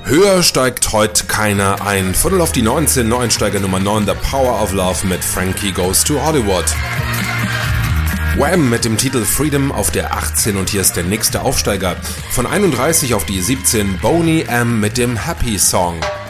Höher steigt heute keiner ein. Viertel auf die 19, Neueinsteiger Nummer 9, The Power of Love mit Frankie Goes to Hollywood. Wham! Mit dem Titel Freedom auf der 18 und hier ist der nächste Aufsteiger. Von 31 auf die 17, Boney M. mit dem Happy Song.